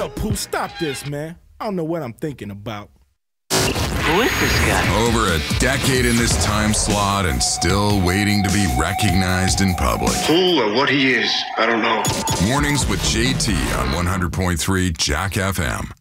up, Pooh? Stop this, man. I don't know what I'm thinking about. Who is this guy? Over a decade in this time slot and still waiting to be recognized in public. Who or what he is, I don't know. Mornings with JT on 100.3 Jack FM.